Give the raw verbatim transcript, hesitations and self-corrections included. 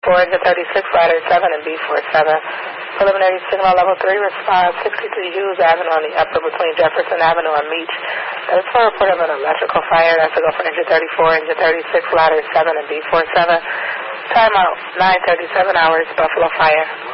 thirty-four, engine thirty-six, ladder seven and B forty-seven. Preliminary signal level three, response sixty-three Hughes Avenue on the upper between Jefferson Avenue and Meach. That is for a report of an electrical fire. That's to go for engine thirty-four, engine thirty-six, ladder seven and B forty-seven. Timeout, nine thirty-seven hours, Buffalo Fire.